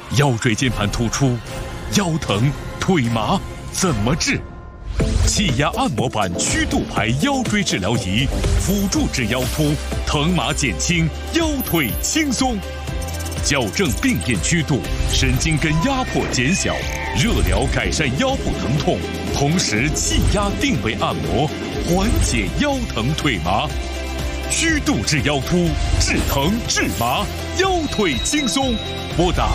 腰椎间盘突出、腰疼、腿麻怎么治？气压按摩板曲度排腰椎治疗仪，辅助治腰突，疼麻减轻，腰腿轻松。矫正病变曲度，神经根压迫减小，热疗改善腰部疼痛，同时气压定位按摩，缓解腰疼腿麻。曲度治腰突，治疼治麻，腰腿轻松。拨打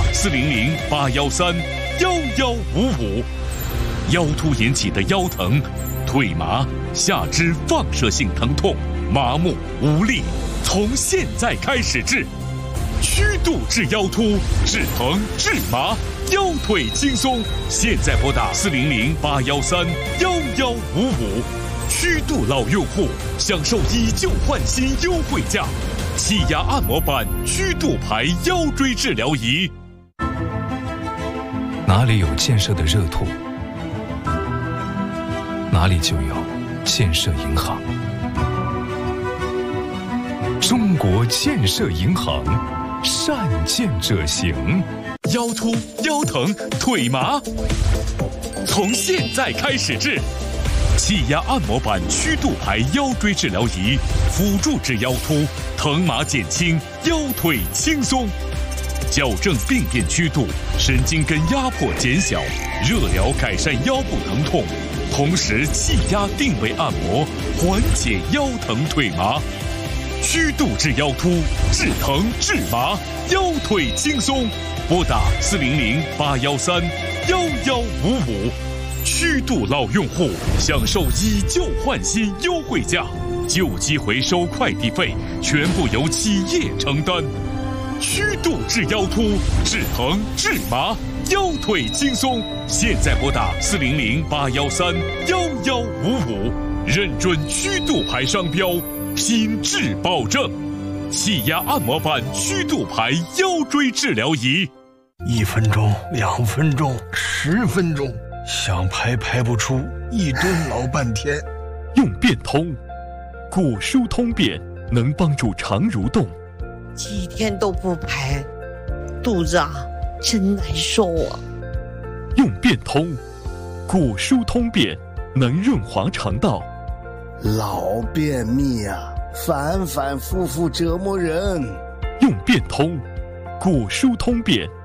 400-813-1155。腰突引起的腰疼、腿麻、下肢放射性疼痛、麻木无力，从现在开始治。曲度治腰突，治疼治麻，腰腿轻松。现在拨打400-813-1155。曲度老用户享受以旧换新优惠价，气压按摩板曲度排腰椎治疗仪。 哪里有建设的热土，哪里就有建设银行。中国建设银行，善建者行。 腰突、腰疼、腿麻，从现在开始治。气压按摩板曲度排腰椎治疗仪，辅助治腰突，疼麻减轻，腰腿轻松。矫正病变曲度，神经根压迫减小，热疗改善腰部疼痛，同时气压定位按摩，缓解腰疼腿麻。曲度治腰突，治疼治麻，腰腿轻松。拨打400-813-1155。曲度老用户享受以旧换新优惠价，旧机回收快递费全部由企业承担。曲度治腰突，治疼治麻，腰腿轻松。现在拨打400-813-1155，认准曲度牌商标，品质保证。气压按摩板曲度牌腰椎治疗仪 ，1分钟、2分钟、10分钟，想排不出，一蹲老半天。 用变通，骨疏通便能帮助肠蠕动。 几天都不排，肚子真难受啊。 用变通，骨疏通便能润滑肠道。 老便秘反反复复折磨人。 用变通，骨疏通便